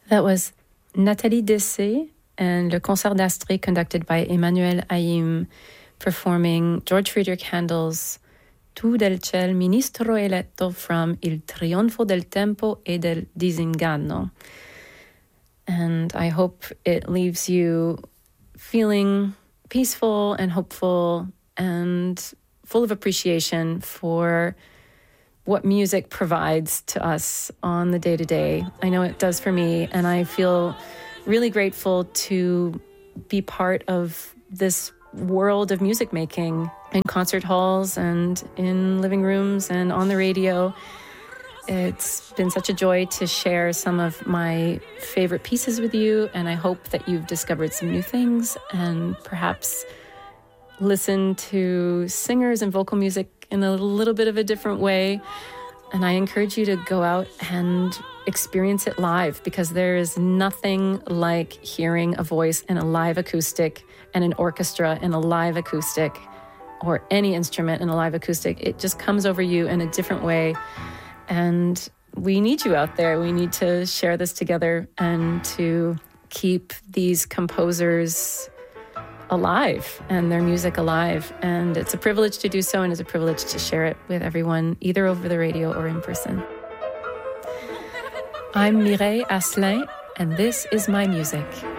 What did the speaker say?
That was Nathalie Dessay and Le Concert d'Astrée, conducted by Emmanuel Haïm, performing George Friedrich Handel's Tu del ciel ministro eletto from Il trionfo del tempo e del disinganno. And I hope it leaves you feeling peaceful and hopeful and full of appreciation for what music provides to us on the day-to-day. I know it does for me, and I feel really grateful to be part of this world of music making in concert halls and in living rooms and on the radio. It's been such a joy to share some of my favorite pieces with you, and I hope that you've discovered some new things and perhaps listen to singers and vocal music in a little bit of a different way. And I encourage you to go out and experience it live, because there is nothing like hearing a voice in a live acoustic and an orchestra in a live acoustic, or any instrument in a live acoustic. It just comes over you in a different way. And we need you out there. We need to share this together and to keep these composers alive and their music alive. And it's a privilege to do so, and it's a privilege to share it with everyone, either over the radio or in person. I'm Mireille Asselin, and this is my music.